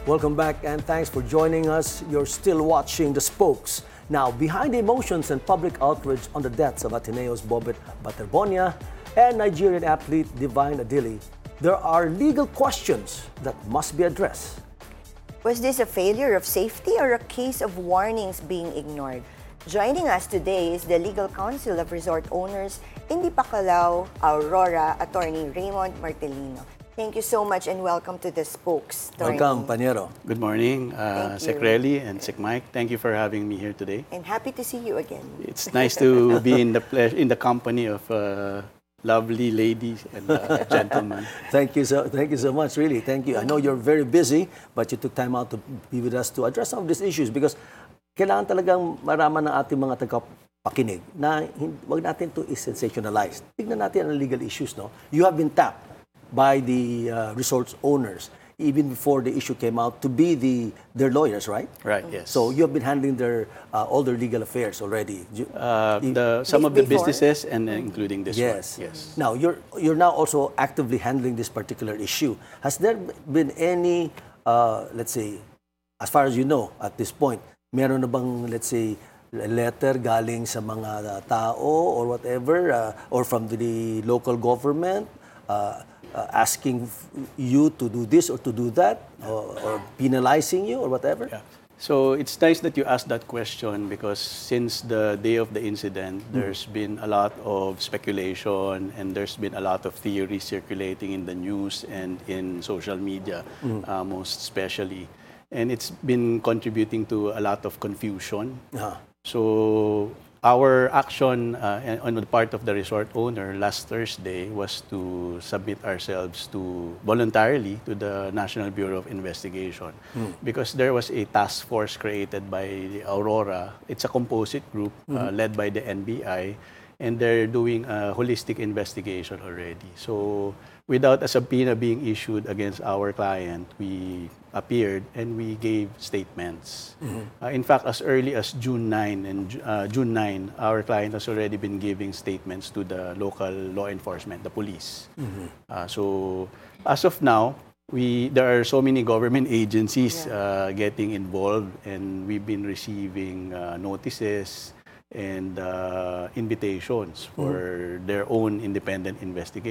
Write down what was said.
Welcome back and thanks for joining us. You're still watching The Spokes. Now, behind the emotions and public outrage on the deaths of Ateneo's Bobet Baterbonia and Nigerian athlete Divine Adili, there are legal questions that must be addressed. Was this a failure of safety or a case of warnings being ignored? Joining us today is the Legal Counsel of Resort Owners in the Bacalao, Aurora, Attorney Raymond Martelino. Thank you so much and welcome to The Spokes. Welcome, Paniero. Good morning, Sec Relly and Sec Mike. Thank you for having me here today. And happy to see you again. It's nice to be in the company of lovely ladies and gentlemen. Thank you so much, really. Thank you. I know you're very busy, but you took time out to be with us to address some of these issues because kailangan talagang maraman ng ating mga tagapakinig na wag natin to sensationalize. Tignan natin ang legal issues, no? You have been tapped by the resorts owners even before the issue came out to be their lawyers, right? Right, yes. So you have been handling all their legal affairs already. Some of the businesses and including this one. Yes. Now you're now also actively handling this particular issue. Has there been any, let's say, as far as you know at this point, meron na bang, let's say, letter galing sa mga tao or whatever, or from the local government, asking you to do this or to do that, or penalizing you or whatever? Yeah. So it's nice that you asked that question because since the day of the incident, there's been a lot of speculation and there's been a lot of theories circulating in the news and in social media, most especially. And it's been contributing to a lot of confusion. So our action on the part of the resort owner last Thursday was to submit ourselves voluntarily to the National Bureau of Investigation because there was a task force created by the Aurora. It's a composite group led by the NBI, and they're doing a holistic investigation already. So without a subpoena being issued against our client, we appeared and we gave statements. In fact, as early as June 9, our client has already been giving statements to the local law enforcement, the police. So as of now, there are so many government agencies getting involved, and we've been receiving notices and invitations for their own independent investigation.